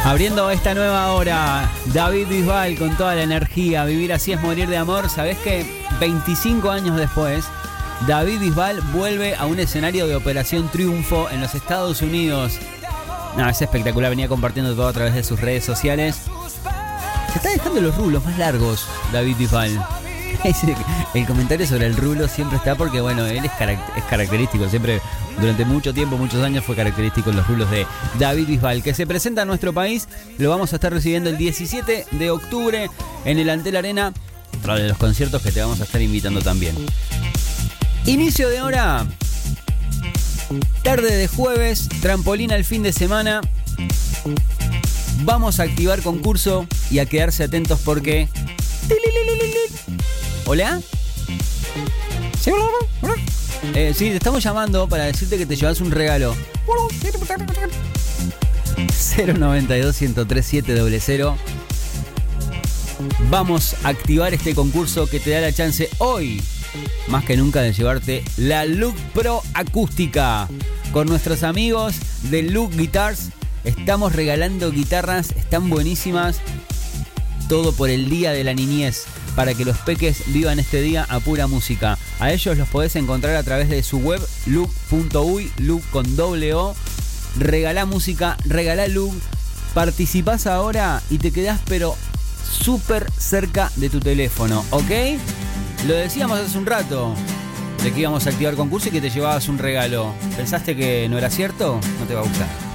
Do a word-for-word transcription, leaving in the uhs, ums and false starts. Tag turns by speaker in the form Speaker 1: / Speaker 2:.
Speaker 1: Abriendo esta nueva hora, David Bisbal con toda la energía. Vivir así es morir de amor. ¿Sabés qué? veinticinco años después, David Bisbal vuelve a un escenario de Operación Triunfo en los Estados Unidos. No, es espectacular. Venía compartiendo todo a través de sus redes sociales. Se está dejando los rulos más largos, David Bisbal. El comentario sobre el rulo siempre está porque, bueno, él es, carac- es característico. Siempre, durante mucho tiempo, muchos años, fue característico los rulos de David Bisbal, que se presenta en nuestro país. Lo vamos a estar recibiendo el diecisiete de octubre en el Antel Arena. Otro de los conciertos que te vamos a estar invitando también. Inicio de hora. Tarde de jueves. Trampolín al fin de semana. Vamos a activar concurso y a quedarse atentos porque... ¿Hola? ¿Sí? Eh, sí, te estamos llamando para decirte que te llevas un regalo. cero noventa y dos, ciento tres, siete cero cero. Vamos a activar este concurso que te da la chance hoy, más que nunca, de llevarte la Look Pro acústica. Con nuestros amigos de Look Guitars estamos regalando guitarras, están buenísimas. Todo por el Día de la Niñez, para que los peques vivan este día a pura música. A ellos los podés encontrar a través de su web, look punto uy, look con doble O. Regalá música, regalá look. Participás ahora y te quedás pero súper cerca de tu teléfono, ¿ok? Lo decíamos hace un rato, de que íbamos a activar concurso y que te llevabas un regalo. ¿Pensaste que no era cierto? No te va a gustar.